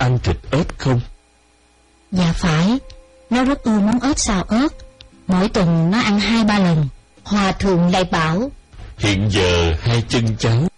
ăn thịt ếch không? Dạ phải, nó rất ưa món ếch xào ớt. Mỗi tuần nó ăn 2-3 lần. Hòa thượng lại bảo: Hiện giờ hai chân cháu